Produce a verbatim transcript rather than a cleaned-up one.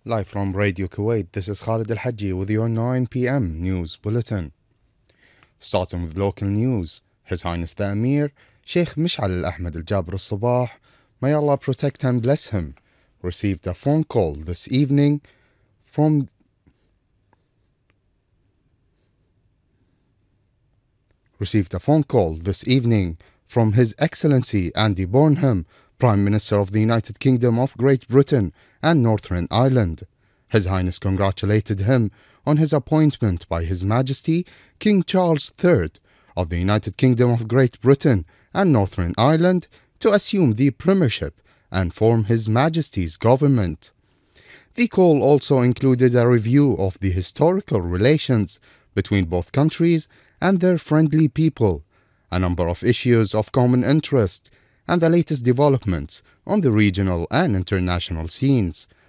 Live from Radio Kuwait, this is Khalid Al Haji with your nine p m news bulletin. Starting with local news, His Highness the Emir, Sheikh Mish'al Al Ahmed Al Jabr Al Sabah, may Allah protect and bless him, received a phone call this evening from received a phone call this evening from His Excellency Andy Burnham, Prime Minister of the United Kingdom of Great Britain and Northern Ireland. His Highness congratulated him on his appointment by His Majesty King Charles the Third of the United Kingdom of Great Britain and Northern Ireland to assume the premiership and form His Majesty's government. The call also included a review of the historical relations between both countries and their friendly people, a number of issues of common interest, and the latest developments on the regional and international scenes,